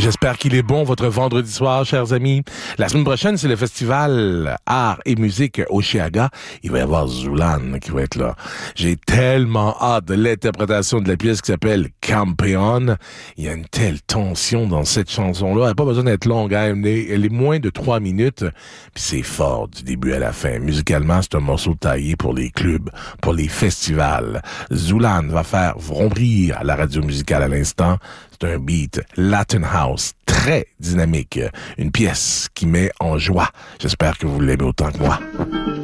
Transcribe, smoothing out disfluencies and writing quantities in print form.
J'espère qu'il est bon votre vendredi soir, chers amis. La semaine prochaine, c'est le festival Art et Musique Osheaga. Il va y avoir Zoulan qui va être là. J'ai tellement hâte de l'interprétation de la pièce qui s'appelle Campeon. Il y a une telle tension dans cette chanson-là. Elle n'a pas besoin d'être longue, hein. Elle est moins de 3 minutes. Puis c'est fort du début à la fin. Musicalement, c'est un morceau taillé pour les clubs, pour les festivals. Zoulan va faire vrombrir à la radio musicale à l'instant. C'est un beat Latin House très dynamique. Une pièce qui met en joie. J'espère que vous l'aimez autant que moi.